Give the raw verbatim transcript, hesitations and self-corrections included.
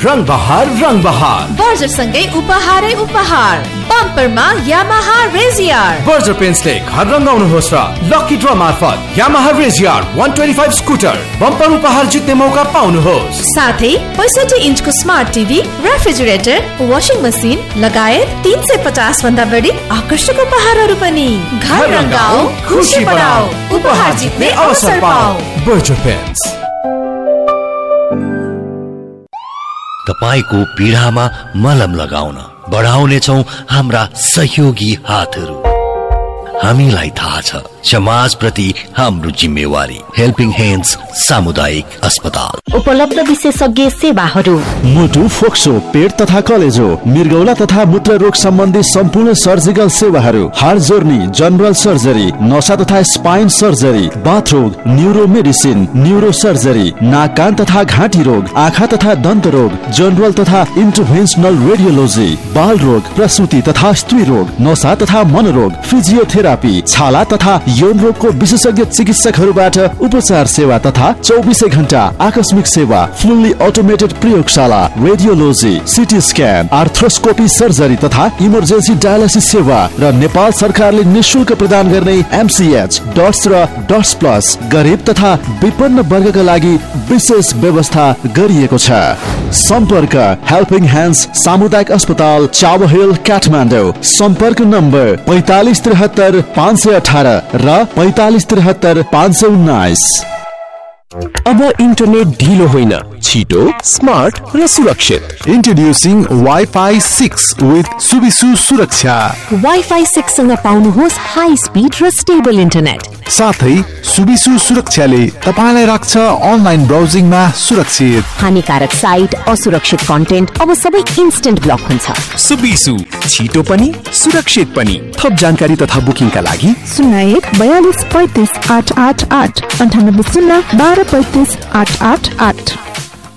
रंग बहार रंग बहार बर्जर सँगै उपहारै उपहार बम्परमा यामाहा रेजियर बर्जर पेन्ट्सले घर रंगाउनुहोस् र लकी ड्र मार्फत यामाहा रेजियर एक सय पच्चीस स्कुटर बम्पर उपहार जित्ने मौका पाउनुहोस्। साथै पैंसठी इन्चको smart TV, refrigerator, washing machine लगायत तीन सय पचास भन्दा बढी आकर्षक उपहारहरू पनि। घर रंगाऊ, खुशी बढाऊ, उपहार जित्ने अवसर पाऊ। Berger paints. तपाईको पीडामा मलम लगाउन बढाउनेछौं हाम्रा सहयोगी हातहरू। हामीलाई थाहा छ समाज प्रति हाम्रो जिम्मेवारी। हेल्पिङ ह्यान्ड्स सामुदायिक अस्पताल। उपलब्ध विशेषज्ञ सेवाहरू मुटु, फोक्सो, पेट तथा कलेजो, मृगौला तथा मूत्र रोग सम्बन्धी सम्पूर्ण सर्जिकल सेवाहरू, हाड जोर्नी, जनरल सर्जरी, नसा तथा spine surgery, बाथरोग, neuro medicine, neuro surgery, नाक कान तथा घाँटी रोग, आँखा तथा दन्त रोग, जनरल तथा इन्टरभेन्सनल रेडियोलोजी, बाल रोग, प्रसूति तथा स्त्री रोग, नसा तथा मनोरोग, फिजियोथेरापी, छाला तथा यौन रोगको विशेषज्ञ चिकित्सकहरूबाट उपचार सेवा तथा चौबिसै घण्टा आकस्मिक सेवा, फुल्ली अटोमेटेड प्रयोगशाला, radiology, CT scan, arthroscopy surgery तथा इमर्जेन्सी डायलिसिस सेवा र नेपाल सरकारले निशुल्क प्रदान गर्ने एमसीएच, डट्स र डट्स प्लस गरिब तथा विपन्न वर्गका लागि विशेष व्यवस्था गरिएको छ। सम्पर्क हेल्पिङ ह्यान्ड्स सामुदायिक अस्पताल, चावहिल, काठमाडौँ। सम्पर्क नम्बर पैंतालीस त्रिहत्तर पाँच सय अठारह र पैंतालीस त्रिहत्तर पाँच सय उन्नाइस। अब इन्टरनेट ढिलो होइन, छिटो, स्मार्ट र सुरक्षित। Introducing wifi six with Subisu सुरक्षा। वाइफाई सिक्स सँग पाउनुहोस् हाई स्पिड र स्टेबल इन्टरनेट। साथै सुबिसु सुरक्षाले तपाईलाई राख्छ अनलाइन ब्राउजिङमा सुरक्षित। हानिकारक साइट, असुरक्षित कन्टेन्ट अब सबै इन्स्टेन्ट ब्लक हुन्छ। सुबिसु छिटो पनि सुरक्षित पनि। थप जानकारी तथा बुकिङका लागि शून्य एक बयालीस पैंतीस आठ आठ आठ अन्ठानब्बे शून्य बाह्र पैंतीस आठ आठ आठ।